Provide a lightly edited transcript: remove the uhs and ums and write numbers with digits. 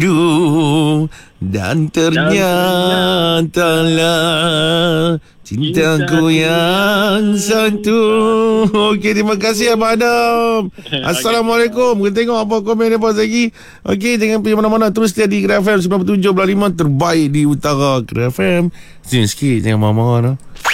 Dan ternyatalah cintaku yang satu. Okey, terima kasih Abang Adam. Assalamualaikum. Kita tengok apa komen apa lagi. Okey, jangan pergi mana-mana. Terus setia di Kira FM 97.5 terbaik di utara. Kira FM. Sini sikit, jangan marah-marah.